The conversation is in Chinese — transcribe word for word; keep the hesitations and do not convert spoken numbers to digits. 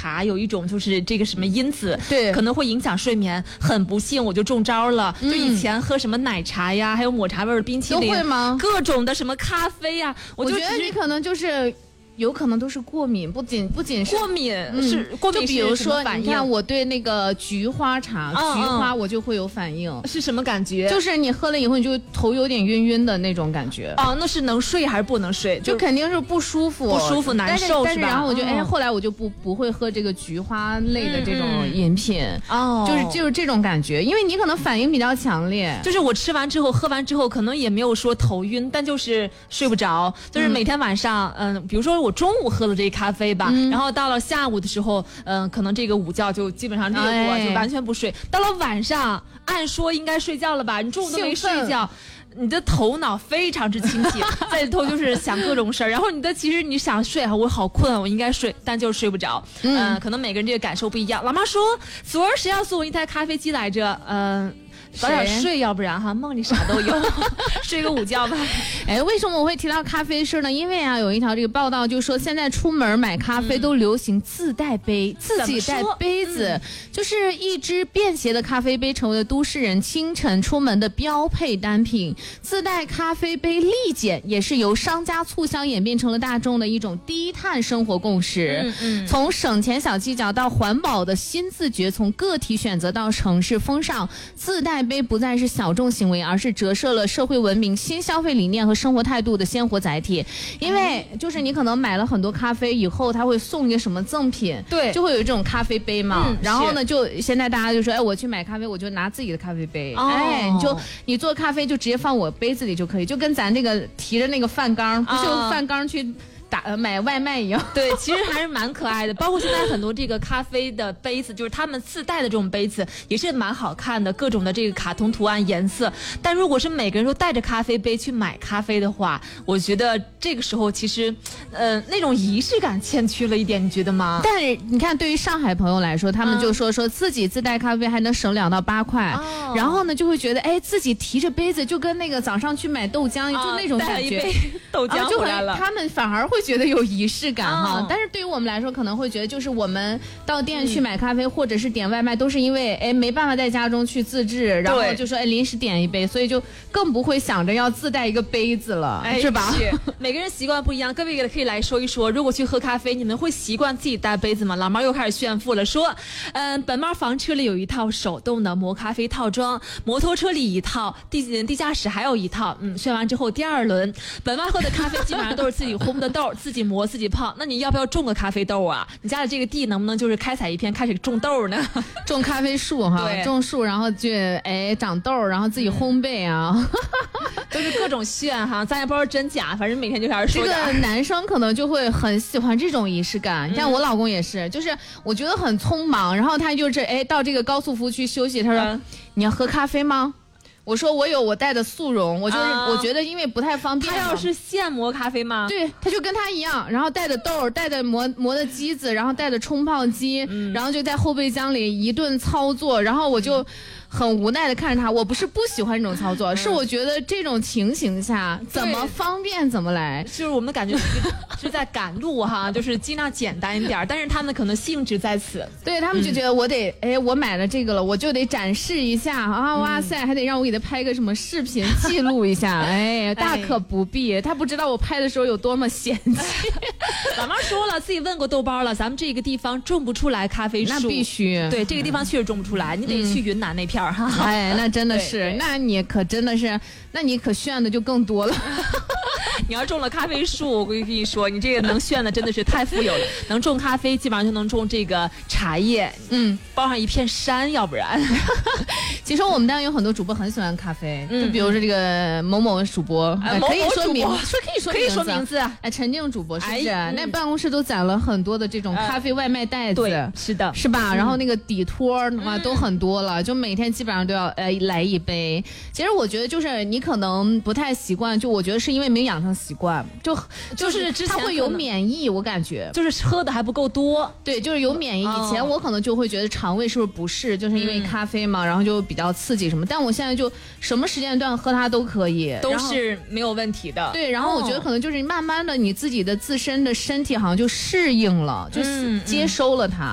茶有一种就是这个什么因子， 对， 可能会影响睡眠，很不幸我就中招了。 嗯、 就以前喝什么奶茶呀，还有抹茶味的冰淇淋， 都会吗？ 各种的什么咖啡呀，我就觉得你可能就是。有可能都是过敏，不仅不仅是过敏，嗯、是过敏。 就比如说，你看我对那个菊花茶，嗯、菊花我就会有反应。 是什么感觉？ 就是你喝了以后，你就头有点晕晕的那种感觉。 哦，那是能睡还是不能睡？ 就肯定是不舒服， 不舒服难受但是然后我就、 嗯、 哎，后来我就不不会喝这个菊花类的这种饮品。 哦、嗯， 就是就是这种感觉，因为你可能反应比较强烈。 就是我吃完之后，喝完之后，可能也没有说头晕，但就是睡不着。就是每天晚上，嗯、呃，比如说我中午喝了这。咖啡吧、嗯，然后到了下午的时候，嗯、呃，可能这个午觉就基本上略过、哎，就完全不睡。到了晚上，按说应该睡觉了吧？你中午都没睡觉，你的头脑非常之清醒，在里头就是想各种事儿。然后你的其实你想睡，我好困，我应该睡，但就是睡不着。嗯、呃，可能每个人这个感受不一样。老妈说，昨儿谁要送我一台咖啡机来着？嗯、呃。早点睡，要不然哈梦里啥都有，睡个午觉吧。 哎，为什么我会提到咖啡师呢？因为啊，有一条这个报道就说，现在出门买咖啡都流行自带杯，嗯、自己带杯子、嗯，就是一只便携的咖啡杯成为了都市人清晨出门的标配单品。自带咖啡杯立减也是由商家促销演变成了大众的一种低碳生活共识。嗯嗯，从省钱小技巧到环保的新自觉，从个体选择到城市风尚，自带杯不再是小众行为，而是折射了社会文明新消费理念和生活态度的鲜活载体。因为就是你可能买了很多咖啡以后，他会送一个什么赠品， 对， 就会有这种咖啡杯嘛。嗯、然后呢，就现在大家就说，哎，我去买咖啡，我就拿自己的咖啡杯，哦、哎，你就你做咖啡就直接放我杯子里就可以，就跟咱那个提着那个饭缸，不是用饭缸去。打呃买外卖一样， 对，其实还是蛮可爱的。包括现在很多这个咖啡的杯子，就是他们自带的这种杯子，也是蛮好看的，各种的这个卡通图案、颜色。但如果是每个人都带着咖啡杯去买咖啡的话，我觉得这个时候其实，呃，那种仪式感欠缺了一点，你觉得吗？ 但是你看，对于上海朋友来说，他们就说、嗯、说自己自带咖啡还能省两到八块、哦，然后呢就会觉得，哎，自己提着杯子就跟那个早上去买豆浆、哦、就那种感觉， 带了一杯豆浆回来了、 啊、就他们反而会觉得有仪式感哈、哦，但是对于我们来说可能会觉得就是我们到店去买咖啡、嗯、或者是点外卖都是因为哎没办法在家中去自制，然后就说哎临时点一杯，所以就更不会想着要自带一个杯子了，哎、是吧？ 是每个人习惯不一样，各位可以来说一说，如果去喝咖啡，你们会习惯自己带杯子吗？老猫又开始炫富了，说，嗯，本猫房车里有一套手动的磨咖啡套装，摩托车里一套，地地下室还有一套，嗯，炫完之后第二轮，本猫喝的咖啡基本上都是自己烘的豆，自己磨自己泡，那你要不要种个咖啡豆啊？你家的这个地能不能就是开采一片开始种豆呢？ 种咖啡树哈，种树然后就哎长豆，然后自己烘焙啊， 都是各种炫哈，咱也不知道真假，反正每天就开始说。 这个男生可能就会很喜欢这种仪式感，你看我老公也是，就是我觉得很匆忙，然后他就是哎到这个高速服务区休息，他说、嗯、你要喝咖啡吗？我说我有我带的速溶，我就是、uh, 我觉得因为不太方便。 他要是现磨咖啡吗？ 对，他就跟他一样，然后带的豆，带的磨磨的机子，然后带的冲泡机、嗯，然后就在后备箱里一顿操作，然后我就很无奈的看着他。我不是不喜欢这种操作，嗯、是我觉得这种情形下怎么方便怎么来， 就是我们感觉是在赶路哈，就是尽量简单一点，但是他们可能兴致在此， 对他们就觉得我得、嗯、哎我买了这个了，我就得展示一下啊，哇塞，还得让我给拍个什么视频记录一下，哎，大可不必。他不知道我拍的时候有多么嫌弃。 老妈说了，自己问过豆包了，咱们这个地方种不出来咖啡树， 那必须。 对，这个地方确实种不出来，你得去云南那片儿哈。 嗯、哎，那真的是，那你可真的是，那你可炫的就更多了。 你要种了咖啡树，我跟你说，你这个能炫的真的是太富有了。能种咖啡，基本上就能种这个茶叶，嗯，包上一片山，要不然。 其实我们当然有很多主播很喜欢咖啡，嗯、就比如说这个某某主播，呃、可以说名，说可以说可以说名字， 哎，陈静主播是不是？哎嗯、那办公室都攒了很多的这种咖啡外卖袋子，呃、 对，是的， 是吧？嗯、然后那个底托啊都很多了，就每天基本上都要呃来一杯。其实我觉得就是你可能不太习惯，就我觉得是因为没养成习惯，就就是之前它会有免疫，我感觉就是喝的还不够多， 对，就是有免疫。以前我可能就会觉得肠胃是不是不适，就是因为咖啡嘛，然后就比较刺激什么。但我现在就什么时间段喝它都可以， 都是没有问题的。 对，然后我觉得可能就是慢慢的你自己的自身的身体好像就适应了，就接收了它。